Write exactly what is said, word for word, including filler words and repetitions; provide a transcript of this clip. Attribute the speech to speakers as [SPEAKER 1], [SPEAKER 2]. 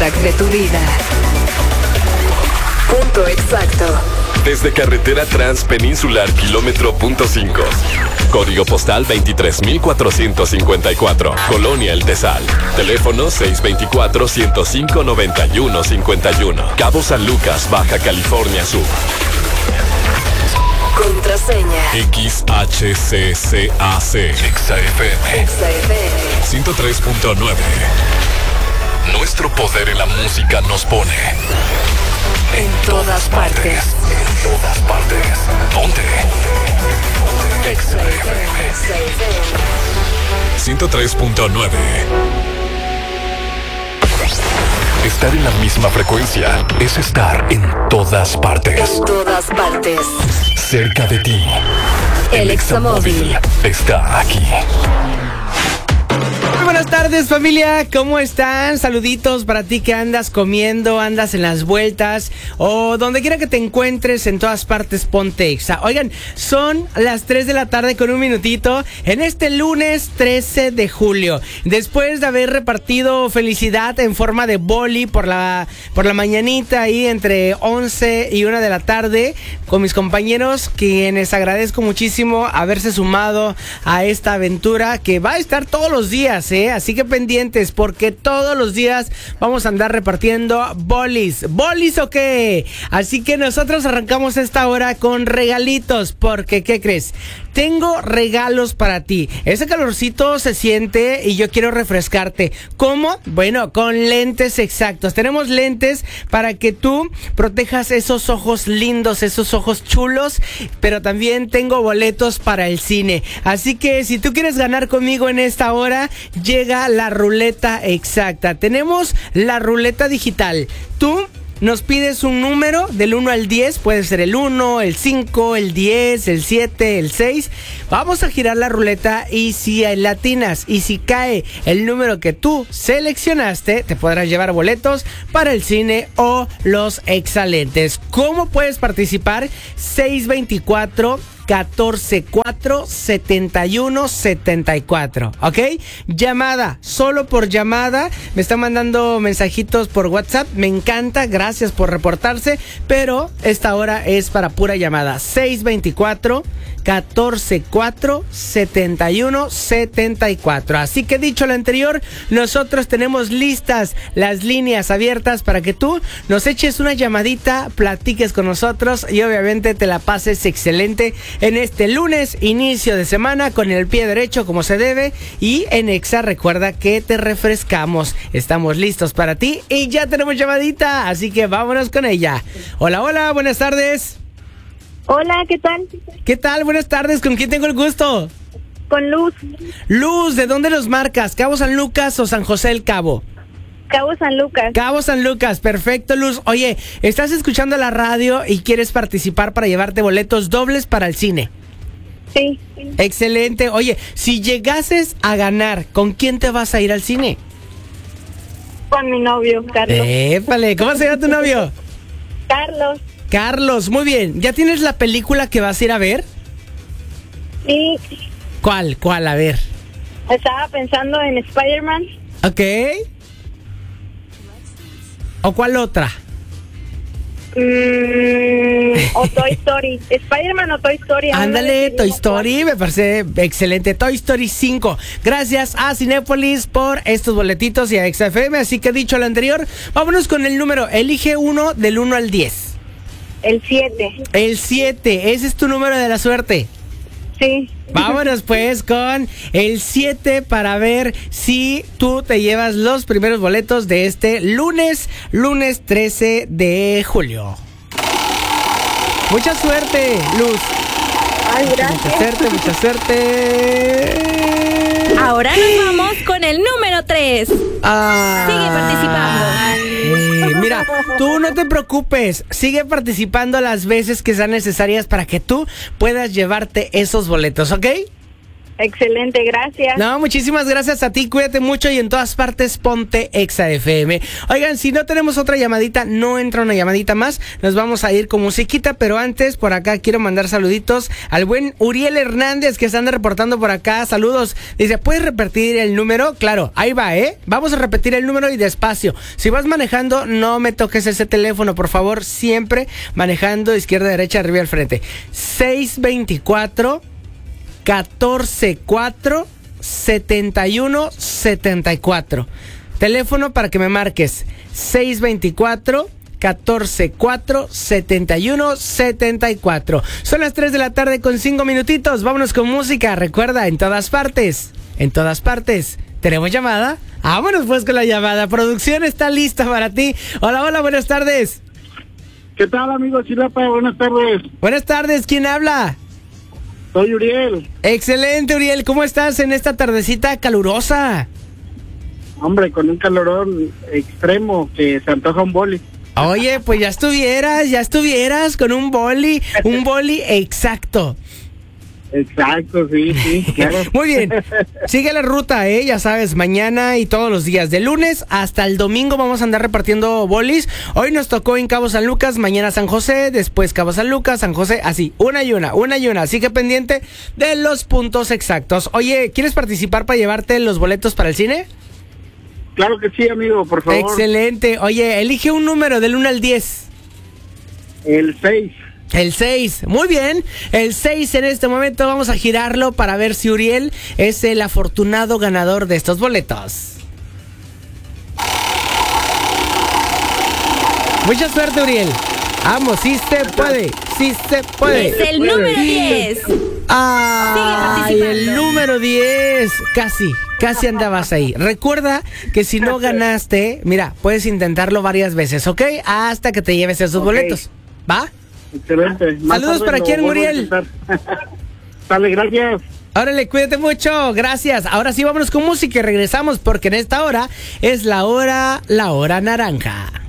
[SPEAKER 1] soundtrack de tu vida. Punto exacto.
[SPEAKER 2] Desde Carretera Transpeninsular, kilómetro punto cinco. Código postal veintitrés mil cuatrocientos cincuenta y cuatro. Colonia El Tesal. Teléfono seis dos cuatro, ciento cinco, noventa y uno cincuenta y uno. Cabo San Lucas, Baja California Sur.
[SPEAKER 1] Contraseña.
[SPEAKER 2] X H C C A C. Exa F M.
[SPEAKER 1] Exa F M.
[SPEAKER 2] ciento tres punto nueve. Nuestro poder en la música nos pone
[SPEAKER 1] en todas partes.
[SPEAKER 2] En todas partes. ¿Dónde? Exa F M.
[SPEAKER 1] Exa F M.
[SPEAKER 2] ciento tres punto nueve. Estar en la misma frecuencia es estar en todas partes.
[SPEAKER 1] En todas partes.
[SPEAKER 2] Cerca de ti.
[SPEAKER 1] El Examóvil
[SPEAKER 2] está aquí.
[SPEAKER 3] Muy buenas tardes, familia, ¿cómo están? Saluditos para ti que andas comiendo, andas en las vueltas o donde quiera que te encuentres, en todas partes, ponte Exa. Oigan, son las tres de la tarde con un minutito en este lunes trece de julio. Después de haber repartido felicidad en forma de boli por la, por la mañanita ahí entre once y una de la tarde con mis compañeros, quienes agradezco muchísimo haberse sumado a esta aventura que va a estar todos los días. ¿Eh? Así que pendientes, porque todos los días vamos a andar repartiendo bolis. ¿Bolis o qué? Así que nosotros arrancamos esta hora con regalitos, porque ¿qué crees? Tengo regalos para ti. Ese calorcito se siente y yo quiero refrescarte. ¿Cómo? Bueno, con lentes exactos. Tenemos lentes para que tú protejas esos ojos lindos, esos ojos chulos, pero también tengo boletos para el cine. Así que si tú quieres ganar conmigo en esta hora, llega la ruleta exacta. Tenemos la ruleta digital. Tú nos pides un número del uno al diez, puede ser el uno, el cinco, el diez, el siete, el seis. Vamos a girar la ruleta y si latinas y si cae el número que tú seleccionaste, te podrás llevar boletos para el cine o los excelentes. ¿Cómo puedes participar? seis veinticuatro catorce cuatro setenta y uno setenta y cuatro, ¿ok? Llamada, solo por llamada. Me están mandando mensajitos por WhatsApp. Me encanta, gracias por reportarse, pero esta hora es para pura llamada. seis veinticuatro catorce cuatro setenta y uno setenta y cuatro. Así que dicho lo anterior, nosotros tenemos listas las líneas abiertas para que tú nos eches una llamadita, platiques con nosotros y obviamente te la pases excelente en este lunes, inicio de semana, con el pie derecho como se debe. Y en Exa recuerda que te refrescamos. Estamos listos para ti y ya tenemos llamadita, así que vámonos con ella. Hola, hola, buenas tardes.
[SPEAKER 4] Hola, ¿qué tal?
[SPEAKER 3] ¿Qué tal? Buenas tardes, ¿con quién tengo el gusto?
[SPEAKER 4] Con Luz.
[SPEAKER 3] Luz, ¿de dónde nos marcas? ¿Cabo San Lucas o San José del Cabo?
[SPEAKER 4] Cabo San Lucas.
[SPEAKER 3] Cabo San Lucas, perfecto, Luz. Oye, estás escuchando la radio y quieres participar para llevarte boletos dobles para el cine.
[SPEAKER 4] Sí.
[SPEAKER 3] Excelente. Oye, si llegases a ganar, ¿con quién te vas a ir al cine?
[SPEAKER 4] Con mi novio, Carlos.
[SPEAKER 3] Épale, ¿cómo se llama tu novio?
[SPEAKER 4] Carlos.
[SPEAKER 3] Carlos, muy bien. ¿Ya tienes la película que vas a ir a ver?
[SPEAKER 4] Sí.
[SPEAKER 3] ¿Cuál? ¿Cuál? A ver.
[SPEAKER 4] Estaba pensando en Spider-Man.
[SPEAKER 3] Ok. ¿O cuál otra?
[SPEAKER 4] Mm, o Toy Story. Spider-Man o Toy Story.
[SPEAKER 3] Ándale, Toy Story, me parece excelente. Toy Story cinco. Gracias a Cinépolis por estos boletitos y a Exa F M. Así que dicho lo anterior, vámonos con el número. Elige uno del uno al diez.
[SPEAKER 4] El siete.
[SPEAKER 3] El siete, ese es tu número de la suerte.
[SPEAKER 4] Sí.
[SPEAKER 3] Vámonos pues con el siete para ver si tú te llevas los primeros boletos de este lunes, lunes trece de julio. Mucha suerte, Luz.
[SPEAKER 4] Ay, gracias.
[SPEAKER 3] Mucha suerte, mucha suerte.
[SPEAKER 5] Ahora nos vamos con el número tres.
[SPEAKER 3] Ah,
[SPEAKER 5] Sigue participando.
[SPEAKER 3] eh, mira, tú no te preocupes. Sigue participando las veces que sean necesarias para que tú puedas llevarte esos boletos, ¿ok?
[SPEAKER 4] Excelente, gracias.
[SPEAKER 3] No, muchísimas gracias a ti, cuídate mucho y en todas partes ponte Exa F M. Oigan, si no tenemos otra llamadita, no entra una llamadita más, nos vamos a ir con musiquita, pero antes por acá quiero mandar saluditos al buen Uriel Hernández que se anda reportando por acá, saludos, dice, ¿puedes repetir el número? Claro, ahí va, ¿eh? Vamos a repetir el número y despacio. Si vas manejando, no me toques ese teléfono, por favor, siempre manejando izquierda, derecha, arriba y al frente. seis veinticuatro catorce cuatro setenta y uno setenta y cuatro. Teléfono para que me marques seis veinticuatro catorce cuatro setenta y uno setenta y cuatro. Son las tres de la tarde con cinco minutitos. Vámonos con música. Recuerda, en todas partes, en todas partes. ¿Tenemos llamada? Vámonos pues con la llamada. Producción está lista para ti. Hola, hola, buenas tardes.
[SPEAKER 6] ¿Qué tal, amigo Chilapa? Buenas tardes.
[SPEAKER 3] Buenas tardes, ¿quién habla?
[SPEAKER 6] Soy Uriel.
[SPEAKER 3] Excelente, Uriel, ¿cómo estás en esta tardecita calurosa?
[SPEAKER 6] Hombre, con un calorón extremo que se antoja un boli.
[SPEAKER 3] Oye, pues ya estuvieras, ya estuvieras con un boli, un boli exacto.
[SPEAKER 6] Exacto, sí, sí, claro.
[SPEAKER 3] Muy bien, sigue la ruta, eh, ya sabes, mañana y todos los días, de lunes hasta el domingo vamos a andar repartiendo bolis. Hoy nos tocó en Cabo San Lucas, mañana San José, después Cabo San Lucas, San José, así, una y una, una y una, así que pendiente de los puntos exactos. Oye, ¿quieres participar para llevarte los boletos para el cine?
[SPEAKER 6] Claro que sí, amigo, por favor.
[SPEAKER 3] Excelente, oye, elige un número del uno al diez.
[SPEAKER 6] El seis.
[SPEAKER 3] El seis, muy bien, el seis en este momento vamos a girarlo para ver si Uriel es el afortunado ganador de estos boletos. Mucha suerte, Uriel. Vamos, sí se puede, sí se puede.
[SPEAKER 5] Es el número diez.
[SPEAKER 3] ¡Ay,
[SPEAKER 5] Sigue
[SPEAKER 3] el
[SPEAKER 5] participando.
[SPEAKER 3] número diez! Casi, casi andabas ahí. Recuerda que si no ganaste, mira, puedes intentarlo varias veces, ¿ok? Hasta que te lleves esos
[SPEAKER 6] Ok.
[SPEAKER 3] boletos, ¿va?
[SPEAKER 6] Excelente. Más
[SPEAKER 3] Saludos
[SPEAKER 6] tarde
[SPEAKER 3] para
[SPEAKER 6] lo
[SPEAKER 3] quién,
[SPEAKER 6] vuelvo a
[SPEAKER 3] Uriel.
[SPEAKER 6] intentar. Sale, gracias.
[SPEAKER 3] Órale, cuídate mucho, gracias. Ahora sí vámonos con música y regresamos porque en esta hora es la hora, la hora naranja.